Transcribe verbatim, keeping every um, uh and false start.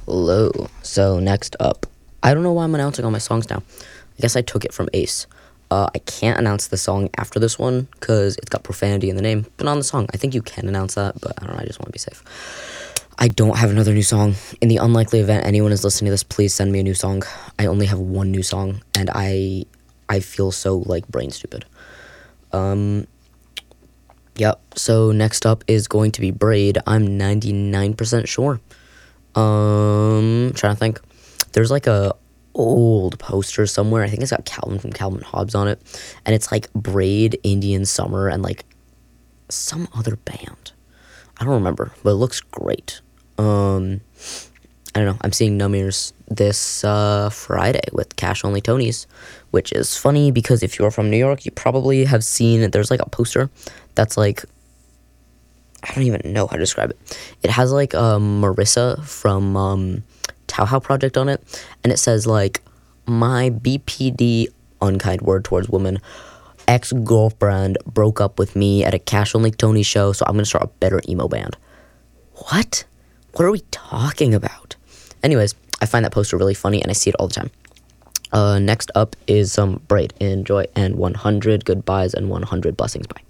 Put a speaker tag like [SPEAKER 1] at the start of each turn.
[SPEAKER 1] Hello. So next up, I don't know why I'm announcing all my songs now. I guess I took it from Ace. Uh, I can't announce the song after this one because it's got profanity in the name, but on the song, I think you can announce that, but I don't know, I just want to be safe. I don't have another new song. In the unlikely event anyone is listening to this, please send me a new song. I only have one new song, and I I feel so, like, brain stupid. Um, yep, so next up is going to be Braid. I'm ninety-nine percent sure. Um, trying to think. There's, like, a old poster somewhere. I think it's got Calvin from Calvin Hobbes on it, and it's, like, Braid, Indian Summer, and, like, some other band. I don't remember, but it looks great. Um, I don't know. I'm seeing Numbers this uh, Friday with Cash Only Tony's, which is funny because if you're from New York, you probably have seen, there's like a poster that's like, I don't even know how to describe it. It has like um, Marissa from um, Tauhau Project on it, and it says like, my B P D, unkind word towards women, ex-girlfriend broke up with me at a Cash Only Tony show, so I'm going to start a better emo band. What? What are we talking about? Anyways, I find that poster really funny, and I see it all the time. Uh, next up is some um, Braid. Enjoy, and one hundred goodbyes and one hundred blessings. Bye.